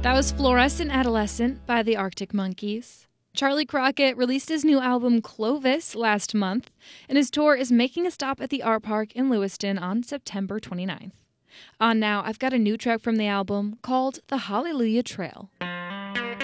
That was Fluorescent Adolescent by the Arctic Monkeys. Charlie Crockett released his new album Clovis last month, and his tour is making a stop at the Art Park in Lewiston on September 29th. On Now, I've got a new track from the album called The Hallelujah Trail.